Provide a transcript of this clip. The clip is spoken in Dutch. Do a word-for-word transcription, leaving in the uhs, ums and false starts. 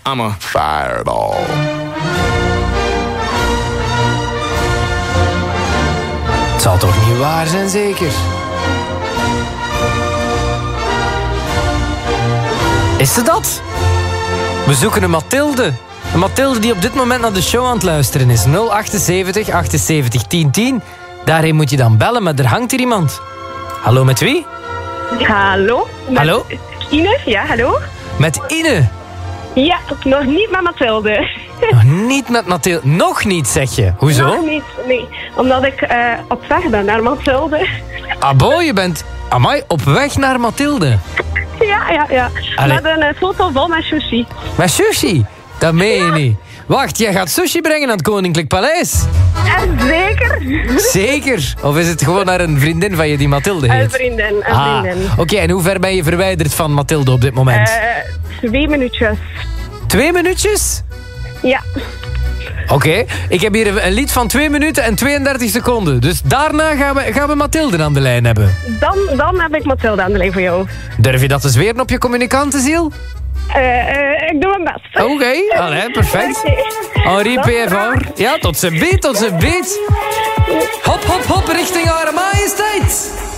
I'm a fireball. Het zal toch niet waar zijn, zeker? Is ze dat? We zoeken een Mathilde. Een Mathilde die op dit moment naar de show aan het luisteren is. nul achtenzeventig achtenzeventig tien tien. Daarheen moet je dan bellen, maar er hangt hier iemand. Hallo, met wie? Hallo. Met Hallo? Ine, ja, hallo. Met Ine. Ja, nog niet met Mathilde. Nog niet met Mathilde. Nog niet, zeg je. Hoezo? Nog niet, nee. Omdat ik uh, op weg ben naar Mathilde. Abo, je bent amai, op weg naar Mathilde. Ja, ja, ja. Allee. Met een uh, foto vol met sushi. Met sushi? Dat meen je niet. Wacht, jij gaat sushi brengen aan het Koninklijk Paleis? En zeker. Zeker? Of is het gewoon naar een vriendin van je die Mathilde heet? Een vriendin, een ah, vriendin. Oké, okay, en hoe ver ben je verwijderd van Mathilde op dit moment? Uh, twee minuutjes. Twee minuutjes? Ja. Oké, okay. Ik heb hier een lied van twee minuten en tweeëndertig seconden. Dus daarna gaan we, gaan we Mathilde aan de lijn hebben. Dan, dan heb ik Mathilde aan de lijn voor jou. Durf je dat te zweren op je communicantenziel? Uh, uh, ik doe mijn best. Oké, okay. Allee, perfect. Henri P V R. Ja, tot zijn beet, tot zijn beet. Hop, hop, hop, richting Hare Majesteit.